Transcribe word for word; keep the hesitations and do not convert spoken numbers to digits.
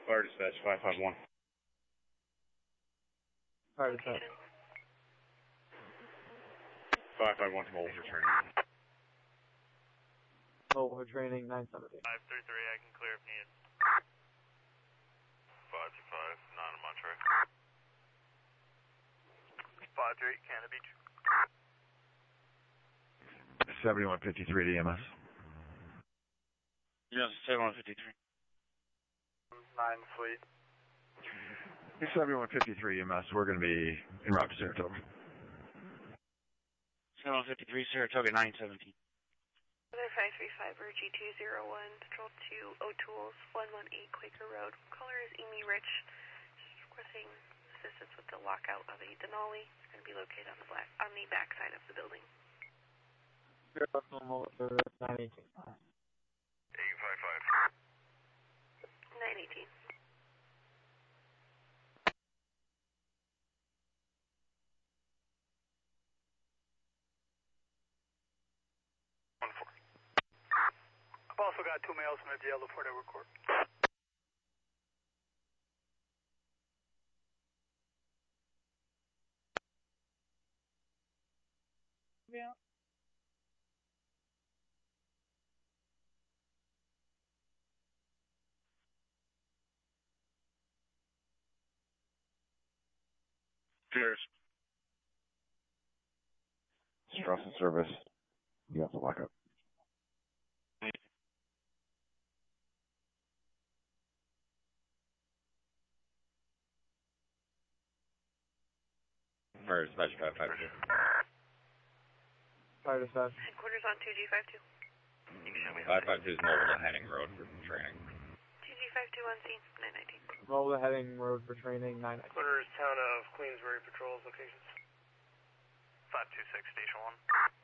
Fire dispatch, five five one. Fire dispatch. five five one to mobile for training. Mobile for training, nine seventeen. five three three, I can clear if needed. five two five, not in Monterey. five three, Canada Beach. seventy-one fifty-three to E M S. Yes, seventy-one fifty-three. nine Fleet. seventy-one fifty-three E M S, we're going to be en route to Saratoga. seventy-one fifty-three, Saratoga, nine seventeen. five three five, G two zero one, Patrol two, O'Toole's, one one eight Quaker Road. Caller is Amy Rich, just requesting assistance with the lockout of a Denali. It's going to be located on the black, on the back side of the building. Mobile service, nine eighteen. eight five five. nine eighteen. one four. I've also got two males in the jail to Port Edward Court. Yeah. Cheers. Stress and service, you have to lock up. Fire dispatch, five five two. Fire dispatch. Headquarters on two G five two. five five two is mobile to Heading Road for training. two G five two on scene, nine nineteen. Mobile heading road for training, nine nineteen. Quarters, town of Queensbury patrols locations. five two six, station one.